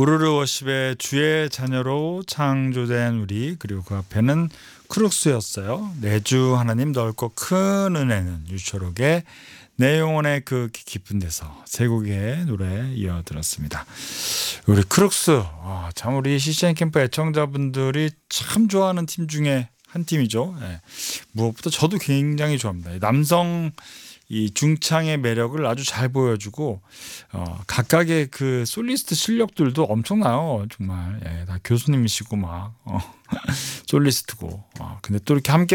우르르 워십의 주의 자녀로 창조된 우리, 그리고 그 앞에는 크룩스였어요. 내주 하나님 넓고 큰 은혜는 유초록의 내 영혼의 그 깊은 데서 세 곡의 노래 이어 들었습니다. 우리 크룩스, 참 우리 CCM 캠프 애청자분들이 참 좋아하는 팀 중에 한 팀이죠. 예. 무엇보다 저도 굉장히 좋아합니다. 남성 이 중창의 매력을 아주 잘 보여주고 각각의 그 솔리스트 실력들도 엄청나요. 정말 다 교수님이시고 막 솔리스트고 근데 또 이렇게 함께